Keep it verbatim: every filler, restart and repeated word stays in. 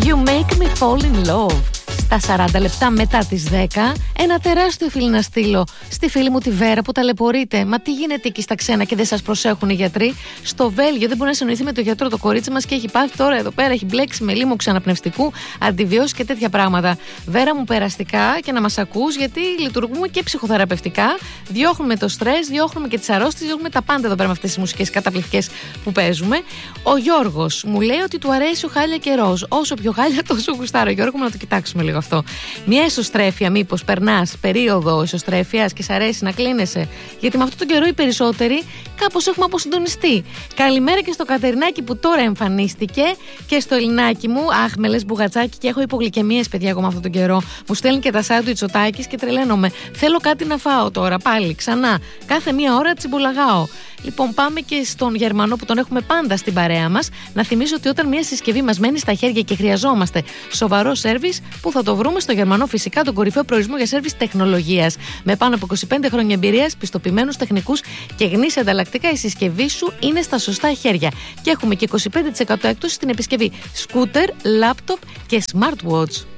You make me fall in love. Στα σαράντα λεπτά μετά τις δέκα, ένα τεράστιο φίλι να στείλω στη φίλη μου τη Βέρα που ταλαιπωρείται. Μα τι γίνεται εκεί στα ξένα και δεν σας προσέχουν οι γιατροί? Στο Βέλγιο δεν μπορεί να συνοηθεί με το γιατρό το κορίτσι μας και έχει πάθει τώρα εδώ πέρα, έχει μπλέξει με λίμωξο ξαναπνευστικού, αντιβιώσεις και τέτοια πράγματα. Βέρα μου, περαστικά και να μας ακούς, γιατί λειτουργούμε και ψυχοθεραπευτικά. Διώχνουμε το στρες, διώχνουμε και τις αρρώστιες, διώχνουμε τα πάντα εδώ πέρα με αυτές τις μουσικές καταπληκτικές που παίζουμε. Ο Γιώργος μου λέει ότι του αρέσει ο χάλια καιρός. Όσο πιο χάλια, τόσο γουστάρω. Γιώργο μου, να το κοιτάξουμε λίγο αυτό. Μια εσωστρέφεια, μήπως περνάς περίοδο εσωστρέφειας και σ' αρέσει να κλείνεσαι? Γιατί με αυτόν τον καιρό οι περισσότεροι κάπως έχουμε αποσυντονιστεί. Καλημέρα και στο Κατερινάκι που τώρα εμφανίστηκε και στο Ελληνάκι μου. Αχ, με λες μπουγατσάκι και έχω υπογλυκαιμίες, παιδιά, εγώ με αυτόν τον καιρό. Μου στέλνει και τα σάντουιτς ο Τάκης και τρελαίνομαι. Θέλω κάτι να φάω τώρα πάλι, ξανά. Κάθε μία ώρα τσιμπολαγάω. Λοιπόν, πάμε και στον Γερμανό που τον έχουμε πάντα στην παρέα μας. Να θυμίσω ότι όταν μια συσκευή μας μένει στα χέρια και χρειαζόμαστε σοβαρό σέρβις, που θα το βρούμε στο Γερμανό, φυσικά τον κορυφαίο προορισμό για σέρβις τεχνολογίας. Με πάνω από είκοσι πέντε χρόνια εμπειρίας, πιστοποιημένους τεχνικούς και γνήσια ανταλλακτικά, η συσκευή σου είναι στα σωστά χέρια. Και έχουμε και είκοσι πέντε τοις εκατό έκπτωση στην επισκευή σκούτερ, λάπτοπ και smartwatch.